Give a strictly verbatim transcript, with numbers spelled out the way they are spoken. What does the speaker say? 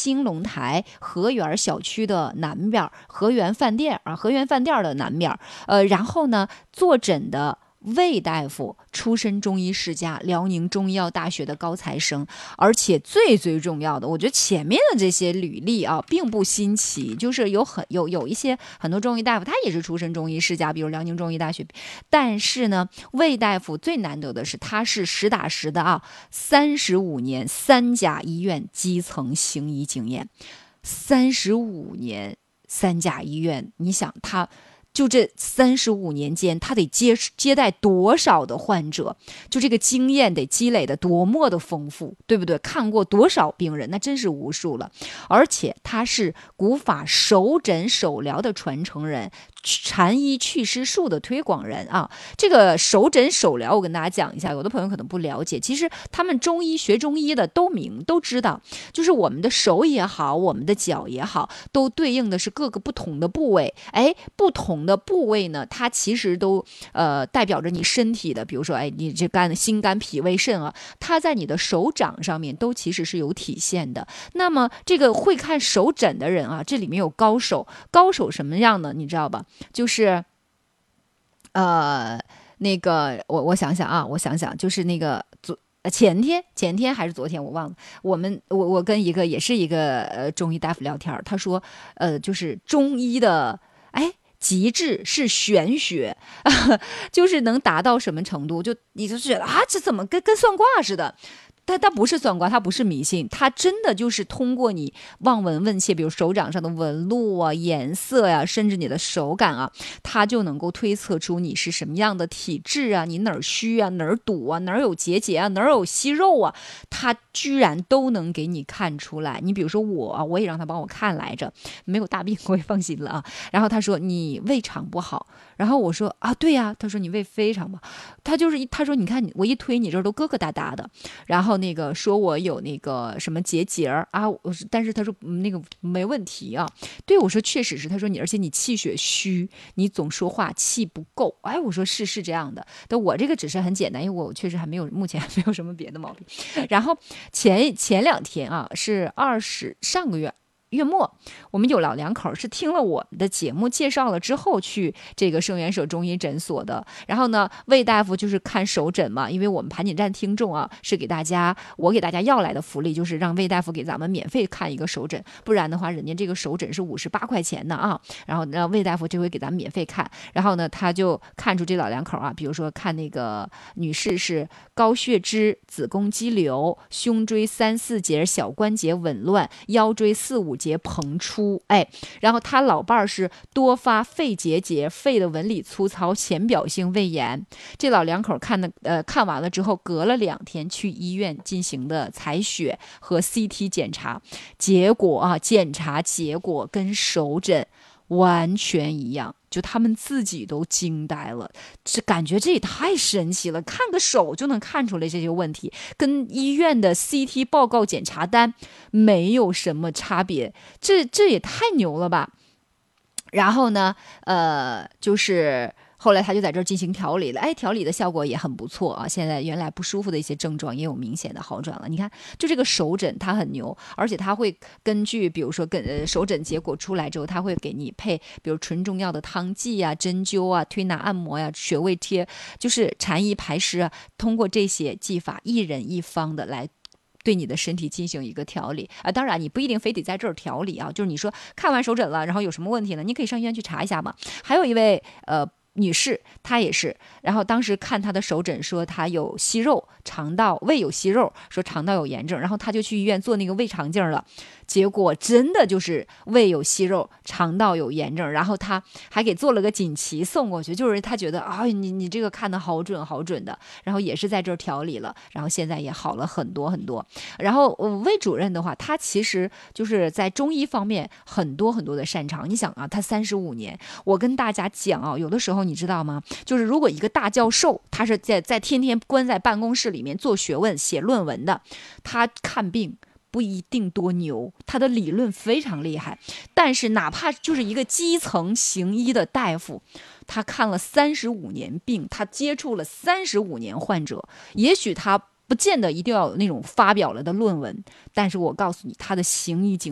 兴隆台河源小区的南边，河源饭店啊，河源饭店的南边。呃，然后呢，坐诊的魏大夫出身中医世家，辽宁中医药大学的高材生，而且最最重要的，我觉得前面的这些履历啊，并不新奇，就是有很有有一些很多中医大夫，他也是出身中医世家，比如辽宁中医大学，但是呢，魏大夫最难得的是，他是实打实的啊，三十五年三甲医院基层行医经验，三十五年三甲医院，你想他。就这三十五年间，他得接接待多少的患者，就这个经验得积累的多么的丰富，对不对？看过多少病人，那真是无数了。而且他是古法手诊手疗的传承人，禅医祛湿术的推广人啊。这个手诊手疗，我跟大家讲一下，有的朋友可能不了解，其实他们中医学中医的都明都知道，就是我们的手也好，我们的脚也好，都对应的是各个不同的部位。哎，不同的部位呢，它其实都呃代表着你身体的，比如说，哎，你这肝、心肝脾胃肾啊，它在你的手掌上面都其实是有体现的。那么这个会看手诊的人啊，这里面有高手，高手什么样呢？你知道吧？就是呃那个我我想想啊，我想想，就是那个昨。前天前天还是昨天我忘了，我们我我跟一个也是一个呃中医大夫聊天，他说呃就是中医的哎极致是玄学，就是能达到什么程度？就你就觉得啊，这怎么跟跟算卦似的？它它不是算卦，它不是迷信，它真的就是通过你望闻问切，比如手掌上的纹路啊、颜色呀、啊，甚至你的手感啊，它就能够推测出你是什么样的体质啊，你哪儿虚啊，哪儿堵啊，哪儿有结节啊，哪儿有息肉啊，它居然都能给你看出来。你比如说我，我也让他帮我看来着，没有大病我也放心了啊。然后他说你胃肠不好，然后我说啊，对呀、啊，他说你胃非常不好，他就是他说你看我一推你这儿都疙疙瘩瘩的，然后。那个说我有那个什么结节啊，但是他说、嗯、那个没问题啊。对我说确实是，他说你而且你气血虚，你总说话气不够。哎，我说是是这样的，但我这个只是很简单，因为我确实还没有目前还没有什么别的毛病。然后前前两天啊是二十上个月。月末，我们有老两口是听了我的节目介绍了之后去这个圣元社中医诊所的。然后呢，魏大夫就是看手诊嘛，因为我们盘锦站听众啊，是给大家我给大家要来的福利，就是让魏大夫给咱们免费看一个手诊，不然的话，人家这个手诊是五十八块钱的啊。然后呢，魏大夫这回给咱们免费看，然后呢，他就看出这老两口啊，比如说看那个女士是高血脂、子宫肌瘤、胸椎三四节小关节紊乱、腰椎四五节膨出，哎，然后他老伴儿是多发肺结节、肺的纹理粗糙、浅表性胃炎。这老两口看的，呃，看完了之后，隔了两天去医院进行的采血和 C T 检查，结果啊，检查结果跟手诊完全一样，就他们自己都惊呆了，这感觉这也太神奇了，看个手就能看出来这些问题，跟医院的 C T 报告检查单没有什么差别，这这也太牛了吧。然后呢，呃，就是后来他就在这儿进行调理了，哎，调理的效果也很不错啊。现在原来不舒服的一些症状也有明显的好转了。你看，就这个手诊它很牛，而且它会根据，比如说跟呃手诊结果出来之后，它会给你配，比如纯中药的汤剂啊、针灸啊、推拿按摩呀、啊、穴位贴，就是禅意排湿啊，通过这些技法，一人一方的来。对你的身体进行一个调理啊，当然你不一定非得在这儿调理啊，就是你说看完手诊了，然后有什么问题呢？你可以上医院去查一下嘛。还有一位呃女士，她也是，然后当时看她的手诊说她有息肉，肠道胃有息肉，说肠道有炎症，然后她就去医院做那个胃肠镜了，结果真的就是胃有息肉，肠道有炎症，然后她还给做了个锦旗送过去，就是她觉得啊，你你这个看得好准好准的，然后也是在这儿调理了，然后现在也好了很多很多。然后魏主任的话，他其实就是在中医方面很多很多的擅长。你想啊，他三十五年，我跟大家讲啊，有的时候你知道吗？就是如果一个大教授，他是在在天天关在办公室里面做学问、写论文的，他看病不一定多牛，他的理论非常厉害。但是哪怕就是一个基层行医的大夫，他看了三十五年病，他接触了三十五年患者，也许他不见得一定要有那种发表了的论文，但是我告诉你，他的行医经